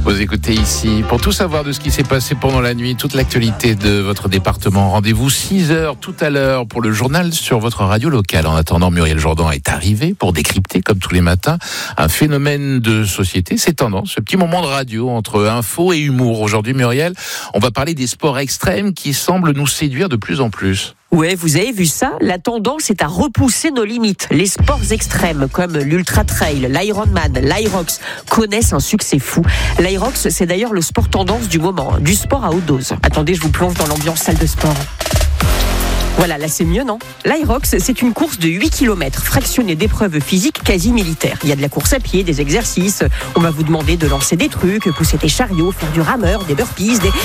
Vous écoutez ici. Pour tout savoir de ce qui s'est passé pendant la nuit, toute l'actualité de votre département, rendez-vous 6h tout à l'heure pour le journal sur votre radio locale. En attendant, Muriel Jourdan est arrivée pour décrypter, comme tous les matins, un phénomène de société. C'est tendance, ce petit moment de radio entre info et humour. Aujourd'hui, Muriel, on va parler des sports extrêmes qui semblent nous séduire de plus en plus. Ouais, vous avez vu ça? La tendance est à repousser nos limites. Les sports extrêmes comme l'ultra trail, l'Ironman, l'Irox connaissent un succès fou. L'Irox, c'est d'ailleurs le sport tendance du moment, du sport à haute dose. Attendez, je vous plonge dans l'ambiance salle de sport. Voilà, là c'est mieux, non? L'Irox, c'est une course de 8 km, fractionnée d'épreuves physiques quasi militaires. Il y a de la course à pied, des exercices, on va vous demander de lancer des trucs, pousser des chariots, faire du rameur, des burpees, des...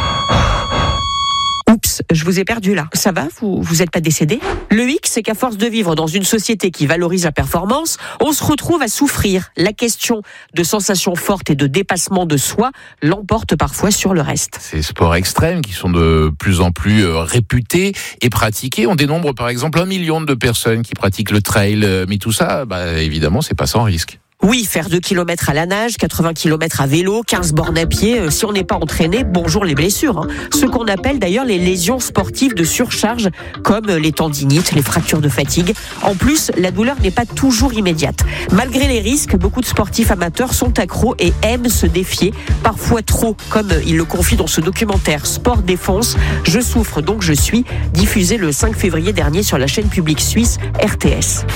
Oups, je vous ai perdu là. Ça va? Vous êtes pas décédé? Le hic, c'est qu'à force de vivre dans une société qui valorise la performance, on se retrouve à souffrir. La question de sensations fortes et de dépassement de soi l'emporte parfois sur le reste. Ces sports extrêmes qui sont de plus en plus réputés et pratiqués. On dénombre par exemple 1 million de personnes qui pratiquent le trail. Mais tout ça, évidemment, c'est pas sans risque. Oui, faire 2 km à la nage, 80 km à vélo, 15 bornes à pied, si on n'est pas entraîné, bonjour les blessures. Ce qu'on appelle d'ailleurs les lésions sportives de surcharge, comme les tendinites, les fractures de fatigue. En plus, la douleur n'est pas toujours immédiate. Malgré les risques, beaucoup de sportifs amateurs sont accros et aiment se défier, parfois trop, comme il le confie dans ce documentaire Sport Défense. Je souffre donc je suis, diffusé le 5 février dernier sur la chaîne publique suisse RTS.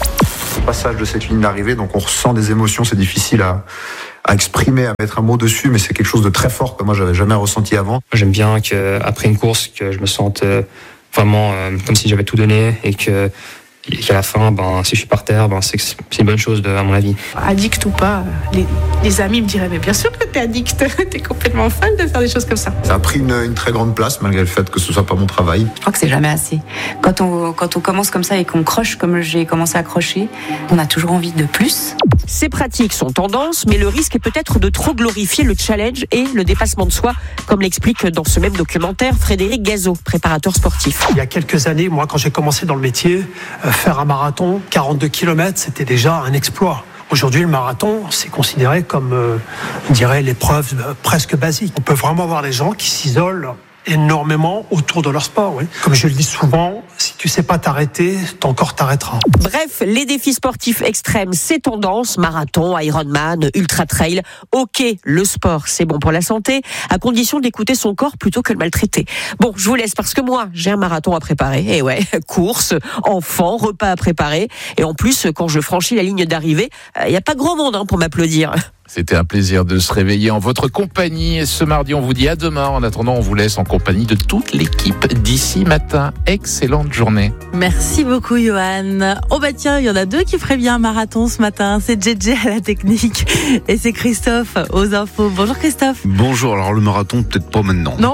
Le passage de cette ligne d'arrivée, donc on ressent des émotions, c'est difficile à exprimer, à mettre un mot dessus, mais c'est quelque chose de très fort que moi j'avais jamais ressenti avant. J'aime bien qu'après une course, que je me sente vraiment comme si j'avais tout donné et qu'à la fin, si je suis par terre, c'est une bonne chose à mon avis. Addict ou pas, les amis me diraient mais bien sûr que t'es addict, t'es complètement fan de faire des choses comme ça. Ça a pris une très grande place malgré le fait que ce soit pas mon travail. Je crois que c'est jamais assez. Quand on commence comme ça et qu'on croche comme j'ai commencé à crocher, on a toujours envie de plus. Ces pratiques sont tendance, mais le risque est peut-être de trop glorifier le challenge et le dépassement de soi, comme l'explique dans ce même documentaire Frédéric Gazot, préparateur sportif. Il y a quelques années, moi, quand j'ai commencé dans le métier, faire un marathon, 42 km, c'était déjà un exploit. Aujourd'hui, le marathon, c'est considéré comme, on dirait, l'épreuve presque basique. On peut vraiment avoir des gens qui s'isolent énormément autour de leur sport. Oui. Comme je le dis souvent, si tu sais pas t'arrêter, ton corps t'arrêtera. Bref, les défis sportifs extrêmes, c'est tendance, marathon, Ironman, ultra trail. Ok, le sport, c'est bon pour la santé, à condition d'écouter son corps plutôt que le maltraiter. Bon, je vous laisse parce que moi, j'ai un marathon à préparer. Et ouais, course, enfants, repas à préparer. Et en plus, quand je franchis la ligne d'arrivée, il y a pas grand monde pour m'applaudir. C'était un plaisir de se réveiller en votre compagnie. Ce mardi, on vous dit à demain. En attendant, on vous laisse en compagnie de toute l'équipe d'ici matin. Excellente journée. Merci beaucoup, Johan. Oh tiens, il y en a 2 qui feraient bien un marathon ce matin. C'est JJ à la technique et c'est Christophe aux infos. Bonjour Christophe. Bonjour, alors le marathon, peut-être pas maintenant. Non.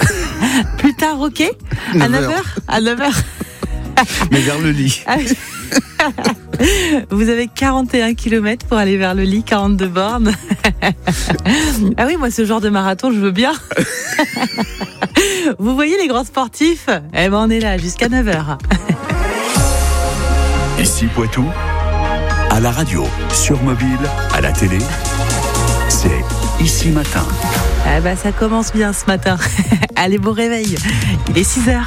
Plus tard, ok. À 9h. À 9h. Mais vers le lit. Vous avez 41 km pour aller vers le lit, 42 bornes. Ah oui, moi, ce genre de marathon, je veux bien. Vous voyez les grands sportifs? On est là jusqu'à 9h. Ici Poitou, à la radio, sur mobile, à la télé, c'est Ici Matin. Ça commence bien ce matin. Allez, bon réveil. Il est 6h.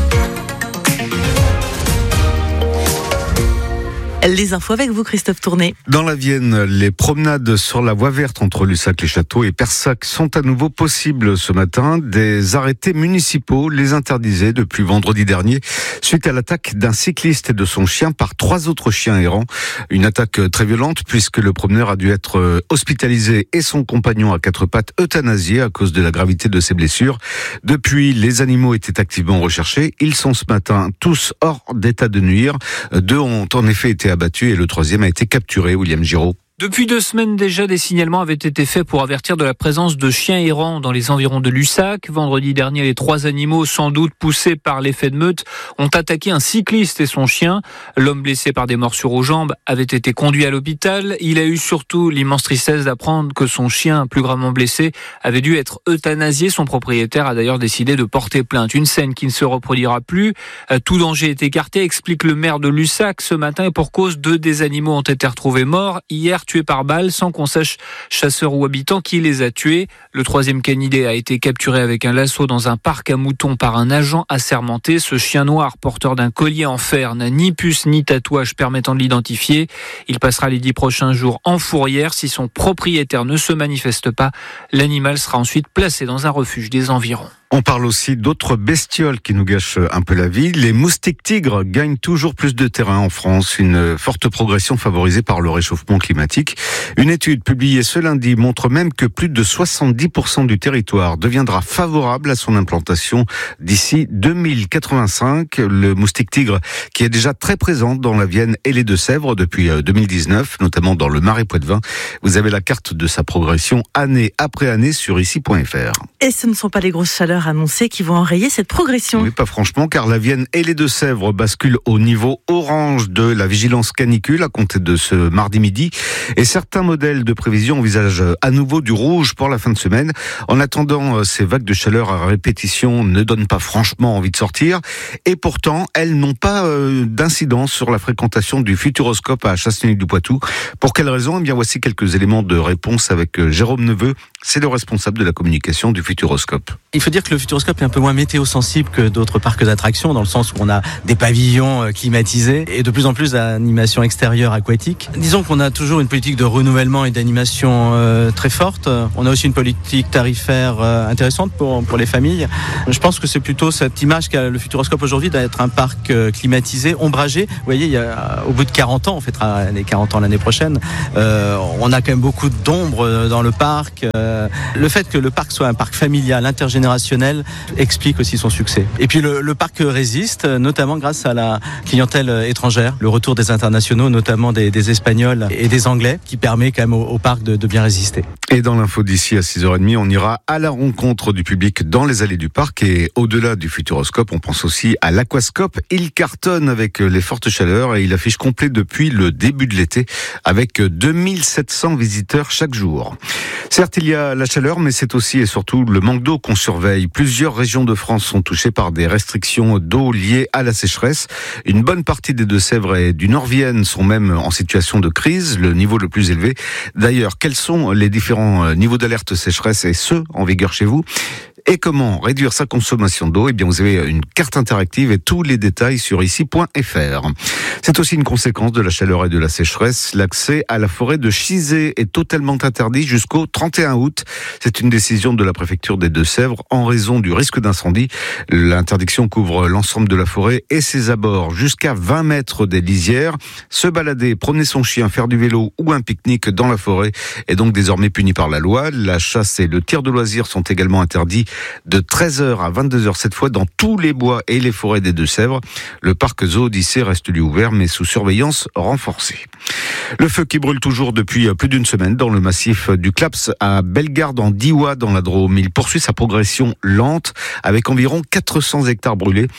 Les infos avec vous, Christophe Tourné. Dans la Vienne, les promenades sur la voie verte entre Lussac-les-Châteaux et Persac sont à nouveau possibles ce matin. Des arrêtés municipaux les interdisaient depuis vendredi dernier suite à l'attaque d'un cycliste et de son chien par 3 autres chiens errants. Une attaque très violente puisque le promeneur a dû être hospitalisé et son compagnon à 4 pattes euthanasié à cause de la gravité de ses blessures. Depuis, les animaux étaient activement recherchés. Ils sont ce matin tous hors d'état de nuire. 2 ont en effet été abattu et le 3e a été capturé, William Giraud. Depuis 2 semaines déjà, des signalements avaient été faits pour avertir de la présence de chiens errants dans les environs de Lussac. Vendredi dernier, les 3 animaux, sans doute poussés par l'effet de meute, ont attaqué un cycliste et son chien. L'homme blessé par des morsures aux jambes avait été conduit à l'hôpital. Il a eu surtout l'immense tristesse d'apprendre que son chien, plus gravement blessé, avait dû être euthanasié. Son propriétaire a d'ailleurs décidé de porter plainte. Une scène qui ne se reproduira plus. Tout danger est écarté, explique le maire de Lussac ce matin, et pour cause, 2 des animaux ont été retrouvés morts. Hier, tués par balle sans qu'on sache, chasseurs ou habitants, qui les a tués. Le troisième canidé a été capturé avec un lasso dans un parc à moutons par un agent assermenté. Ce chien noir, porteur d'un collier en fer, n'a ni puce ni tatouage permettant de l'identifier. Il passera les 10 prochains jours en fourrière. Si son propriétaire ne se manifeste pas, l'animal sera ensuite placé dans un refuge des environs. On parle aussi d'autres bestioles qui nous gâchent un peu la vie. Les moustiques tigres gagnent toujours plus de terrain en France, une forte progression favorisée par le réchauffement climatique. Une étude publiée ce lundi montre même que plus de 70% du territoire deviendra favorable à son implantation d'ici 2085. Le moustique tigre qui est déjà très présent dans la Vienne et les Deux-Sèvres depuis 2019, notamment dans le Marais Poitevin. Vous avez la carte de sa progression année après année sur ici.fr. Et ce ne sont pas les grosses chaleurs annoncées qui vont enrayer cette progression. Oui, pas franchement, car la Vienne et les Deux-Sèvres basculent au niveau orange de la vigilance canicule à compter de ce mardi midi. Et certains modèles de prévision envisagent à nouveau du rouge pour la fin de semaine. En attendant, ces vagues de chaleur à répétition ne donnent pas franchement envie de sortir. Et pourtant, elles n'ont pas d'incidence sur la fréquentation du Futuroscope à Chasseneuil-du-Poitou. Pour quelle raison ? Eh bien, voici quelques éléments de réponse avec Jérôme Neveu. C'est le responsable de la communication du Futuroscope. Il faut dire que le Futuroscope est un peu moins météo-sensible que d'autres parcs d'attractions, dans le sens où on a des pavillons climatisés et de plus en plus d'animation extérieure aquatique. Disons qu'on a toujours une politique de renouvellement et d'animation très forte. On a aussi une politique tarifaire intéressante pour les familles. Je pense que c'est plutôt cette image qu'a le Futuroscope aujourd'hui d'être un parc climatisé, ombragé. Vous voyez, au bout de 40 ans, on fêtera les 40 ans l'année prochaine, on a quand même beaucoup d'ombre dans le parc. Le fait que le parc soit un parc familial, intergénérationnel, explique aussi son succès. Et puis le parc résiste, notamment grâce à la clientèle étrangère, le retour des internationaux, notamment des Espagnols et des Anglais, qui permet quand même au parc de bien résister. Et dans l'info d'ici à 6h30, on ira à la rencontre du public dans les allées du parc. Et au-delà du Futuroscope, on pense aussi à l'Aquascope. Il cartonne avec les fortes chaleurs et il affiche complet depuis le début de l'été avec 2700 visiteurs chaque jour. Certes, il y a la chaleur, mais c'est aussi et surtout le manque d'eau qu'on surveille. Plusieurs régions de France sont touchées par des restrictions d'eau liées à la sécheresse. Une bonne partie des Deux-Sèvres et du Nord-Vienne sont même en situation de crise, le niveau le plus élevé. D'ailleurs, quels sont les différents niveaux d'alerte sécheresse et ceux en vigueur chez vous ? Et comment réduire sa consommation d'eau ? Eh bien, vous avez une carte interactive et tous les détails sur ici.fr. C'est aussi une conséquence de la chaleur et de la sécheresse. L'accès à la forêt de Chizé est totalement interdit jusqu'au 31 août. C'est une décision de la préfecture des Deux-Sèvres en raison du risque d'incendie. L'interdiction couvre l'ensemble de la forêt et ses abords jusqu'à 20 mètres des lisières. Se balader, promener son chien, faire du vélo ou un pique-nique dans la forêt est donc désormais puni par la loi. La chasse et le tir de loisirs sont également interdits de 13h à 22h cette fois dans tous les bois et les forêts des Deux-Sèvres. Le parc Zoo d'Issé reste lui ouvert mais sous surveillance renforcée. Le feu qui brûle toujours depuis plus d'une semaine dans le massif du Claps à Bellegarde en Diois dans la Drôme. Il poursuit sa progression lente avec environ 400 hectares brûlés.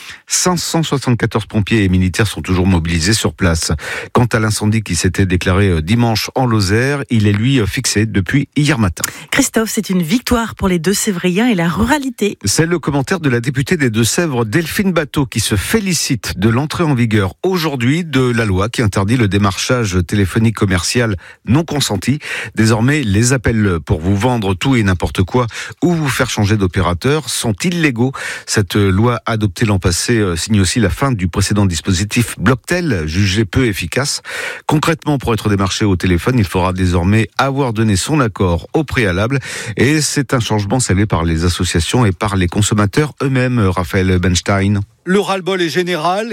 574 pompiers et militaires sont toujours mobilisés sur place. Quant à l'incendie qui s'était déclaré dimanche en Lozère, il est lui fixé depuis hier matin. Christophe, c'est une victoire pour les Deux-Sévriens et la ruralité. C'est le commentaire de la députée des Deux-Sèvres, Delphine Bateau, qui se félicite de l'entrée en vigueur aujourd'hui de la loi qui interdit le démarchage téléphonique commercial non consenti. Désormais, les appels pour vous vendre tout et n'importe quoi ou vous faire changer d'opérateur sont illégaux. Cette loi adoptée l'an passé signe aussi la fin du précédent dispositif Blocktel, jugé peu efficace. Concrètement, pour être démarché au téléphone, il faudra désormais avoir donné son accord au préalable et c'est un changement salué par les associations et par les consommateurs eux-mêmes, Raphaël Benstein. Le ras-le-bol est général.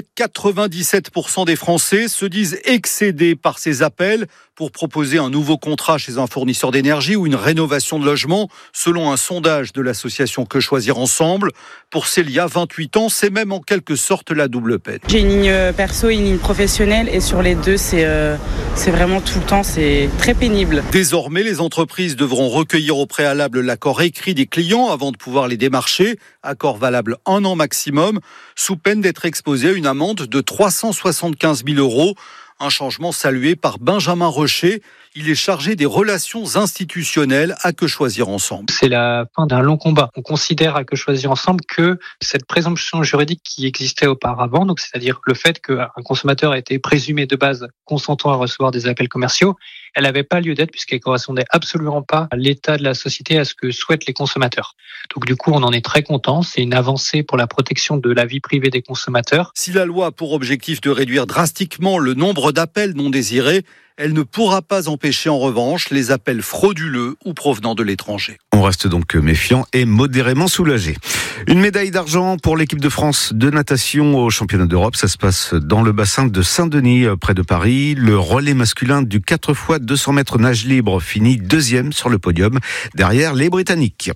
97% des Français se disent excédés par ces appels pour proposer un nouveau contrat chez un fournisseur d'énergie ou une rénovation de logement, selon un sondage de l'association Que Choisir Ensemble. Pour Célia, 28 ans, c'est même en quelque sorte la double peine. J'ai une ligne perso et une ligne professionnelle et sur les deux, c'est vraiment tout le temps, c'est très pénible. Désormais, les entreprises devront recueillir au préalable l'accord écrit des clients avant de pouvoir les démarcher, accord valable 1 an maximum, sous peine d'être exposé à une amende de 375 000 €. Un changement salué par Benjamin Rocher. Il est chargé des relations institutionnelles à Que Choisir Ensemble. C'est la fin d'un long combat. On considère à Que Choisir Ensemble que cette présomption juridique qui existait auparavant, donc c'est-à-dire le fait qu'un consommateur a été présumé de base consentant à recevoir des appels commerciaux, elle n'avait pas lieu d'être puisqu'elle correspondait absolument pas à l'état de la société, à ce que souhaitent les consommateurs. Donc du coup, on en est très content. C'est une avancée pour la protection de la vie privée des consommateurs. Si la loi a pour objectif de réduire drastiquement le nombre d'appels non désirés, elle ne pourra pas empêcher en revanche les appels frauduleux ou provenant de l'étranger. On reste donc méfiant et modérément soulagé. Une médaille d'argent pour l'équipe de France de natation au championnat d'Europe. Ça se passe dans le bassin de Saint-Denis, près de Paris. Le relais masculin du 4x200 mètres nage libre finit 2e sur le podium, derrière les Britanniques.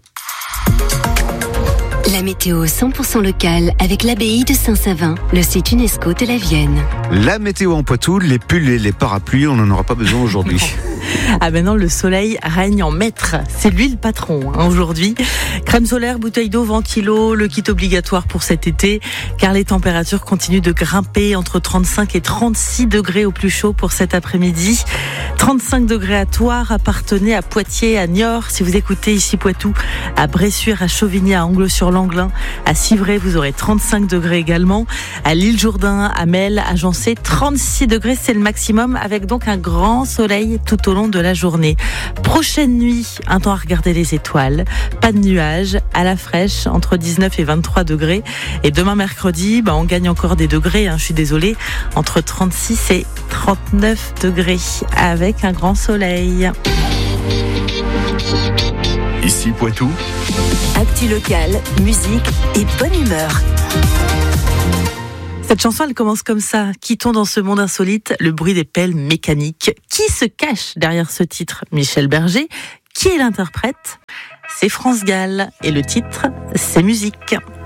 La météo 100% locale avec l'abbaye de Saint-Savin, le site UNESCO de la Vienne. La météo en Poitou, les pulls et les parapluies, on n'en aura pas besoin aujourd'hui. Ah ben non, le soleil règne en maître. C'est lui le patron aujourd'hui. Crème solaire, bouteille d'eau, ventilo, le kit obligatoire pour cet été, car les températures continuent de grimper entre 35 et 36 degrés au plus chaud pour cet après-midi. 35 degrés à Thouars, à Parthenay, à Poitiers, à Niort. Si vous écoutez ici Poitou, à Bressuire, à Chauvigny, à Angles-sur-Langlin, à Civray, vous aurez 35 degrés également. À l'Île-Jourdain, à Mel, à Jancé, 36 degrés, c'est le maximum, avec donc un grand soleil tout au long de la journée. Prochaine nuit, un temps à regarder les étoiles, pas de nuages, à la fraîche, entre 19 et 23 degrés. Et demain mercredi, on gagne encore des degrés, je suis désolée, entre 36 et 39 degrés, avec un grand soleil. Ici Poitou. Actu locale, musique et bonne humeur. Cette chanson, elle commence comme ça. Quittons dans ce monde insolite le bruit des pelles mécaniques. Qui se cache derrière ce titre ? Michel Berger. Qui est l'interprète ? C'est France Gall. Et le titre, c'est Musique.